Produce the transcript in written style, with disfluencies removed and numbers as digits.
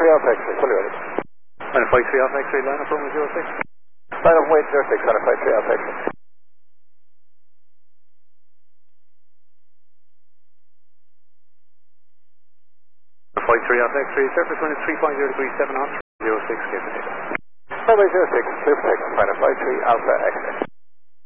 Alpha X-ray, fully ready. Final flight 3 Alpha X-ray, line up runway 06. Line up weight 06, final flight 3 Alpha X-ray. Flight 3 Alpha X-ray, surface wind is 350 degrees 7 knots, 06, clear for takeoff. Runway 06, clear for takeoff, final flight 3 Alpha X-ray.